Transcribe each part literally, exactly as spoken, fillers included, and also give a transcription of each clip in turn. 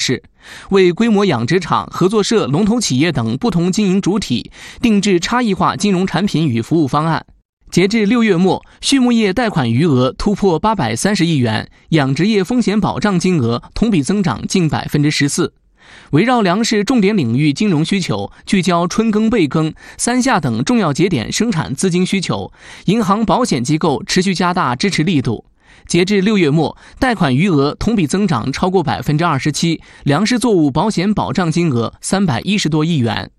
式，为规模养殖场、合作社、龙头企业等不同经营主体定制差异化金融产品与服务方案。截至六月末，畜牧业贷款余额突破八百三十亿元，养殖业风险保障金额同比增长近百分之十四。围绕粮食重点领域金融需求，聚焦春耕备耕、三夏等重要节点生产资金需求，银行保险机构持续加大支持力度。截至六月末，贷款余额同比增长超过百分之二十七，粮食作物保险保障金额三百一十多亿元。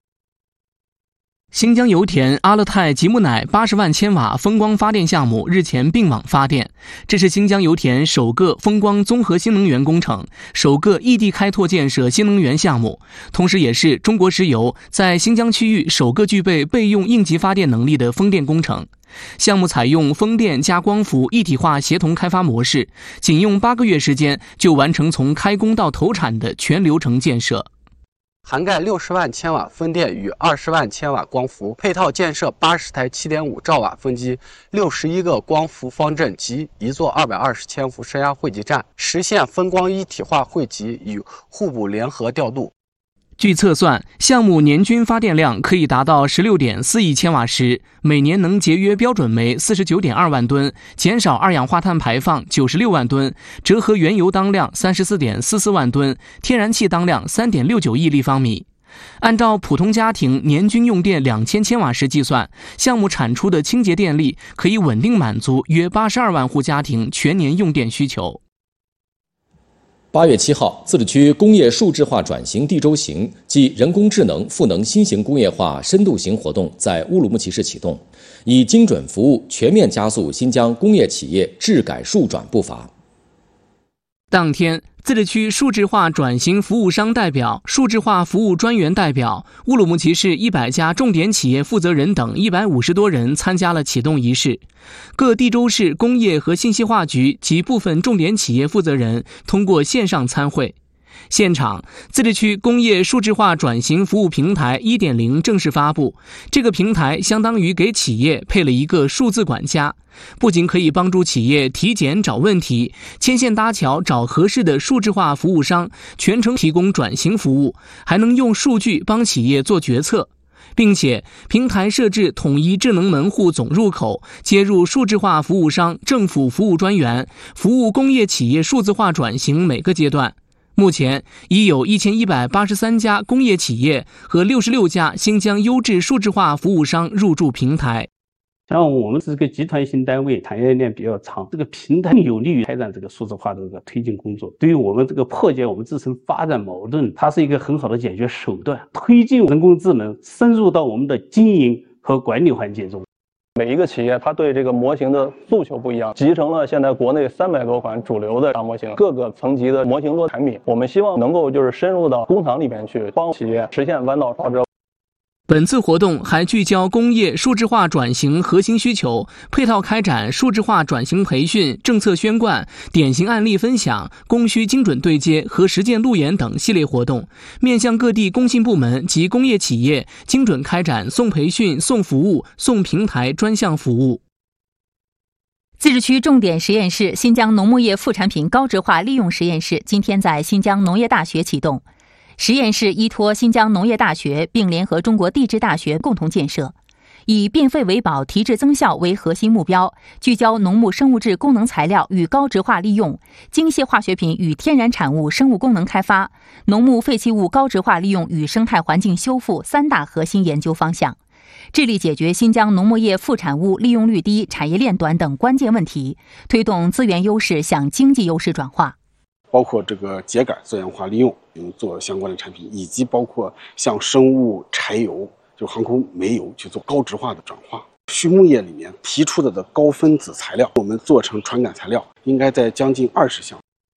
新疆油田阿勒泰吉木乃八十万千瓦风光发电项目日前并网发电，这是新疆油田首个风光综合新能源工程，首个异地开拓建设新能源项目，同时也是中国石油在新疆区域首个具备备用应急发电能力的风电工程。项目采用风电加光伏一体化协同开发模式，仅用八个月时间就完成从开工到投产的全流程建设。 涵盖六十万千瓦风电与二十万千瓦光伏，配套建设八十台 七点五兆瓦风机、六十一个光伏方阵及一座二百二十千伏升压汇集站，实现风光一体化汇集与互补联合调度。 据测算，项目年均发电量可以达到 十六点四亿千瓦时，每年能节约标准煤 四十九点二万吨，减少二氧化碳排放九十六万吨，折合原油当量 三十四点四四万吨，天然气当量 三点六九亿立方米。按照普通家庭年均用电两千千瓦时计算，项目产出的清洁电力可以稳定满足约八十二万户家庭全年用电需求。 八月七号，自治区工业数字化转型地周行暨人工智能赋能新型工业化深度行活动在乌鲁木齐市启动，以精准服务全面加速新疆工业企业治改数转步伐。 当天，自治区数字化转型服务商代表、数字化服务专员代表、乌鲁木齐市一百家重点企业负责人等一百五十多人参加了启动仪式。各地州市工业和信息化局及部分重点企业负责人通过线上参会。现场，自治区工业数字化转型服务平台 一点零 正式发布。这个平台相当于给企业配了一个数字管家，不仅可以帮助企业体检找问题、牵线搭桥找合适的数字化服务商，全程提供转型服务，还能用数据帮企业做决策。并且平台设置统一智能门户总入口，接入数字化服务商、政府服务专员，服务工业企业数字化转型每个阶段。目前已有一千一百八十三家工业企业和六十六家新疆优质数字化服务商入驻平台。 像我们是个集团型单位，产业链比较长，这个平台有利于开展这个数字化的这个推进工作。对于我们这个破解我们自身发展矛盾，它是一个很好的解决手段，推进人工智能深入到我们的经营和管理环节中。 每一个企业它对这个模型的诉求不一样，集成了现在国内三百多款主流的大模型，各个层级的模型做产品。我们希望能够就是深入到工厂里面去，帮企业实现弯道超车。 本次活动还聚焦工业数字化转型核心需求，配套开展数字化转型培训、政策宣贯、典型案例分享、供需精准对接和实践路演等系列活动，面向各地工信部门及工业企业精准开展送培训、送服务、送平台专项服务。 自治区重点实验室新疆农牧业副产品高质化利用实验室今天在新疆农业大学启动。实验室依托新疆农业大学并联合中国地质大学共同建设，以变废为宝、提质增效为核心目标，聚焦农牧生物质功能材料与高质化利用、精细化学品与天然产物生物功能开发、农牧废弃物高质化利用与生态环境修复三大核心研究方向，致力解决新疆农牧业副产物利用率低、产业链短等关键问题，推动资源优势向经济优势转化。 包括这个秸秆资源化利用，做相关的产品，以及包括像生物柴油，就航空煤油去做高质化的转化。畜牧业里面提出的的高分子材料，我们做成传感材料，应该在将近二十项。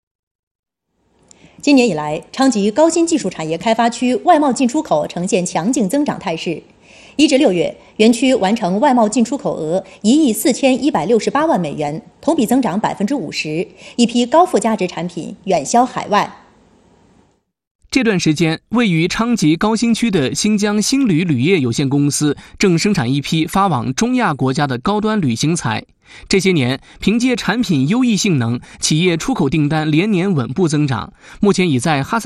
今年以来，昌吉高新技术产业开发区外贸进出口呈现强劲增长态势。一至六月，园区完成外贸进出口额一亿四千一百六十八万美元，同比增长百分之五十，一批高附加值产品远销海外。 这段时间，位于昌吉高新区的新疆新旅铝业有限公司正生产一批发往中亚国家的高端铝型材。这些年，凭借产品优异性能，企业出口订单连年稳步增长，目前已在哈萨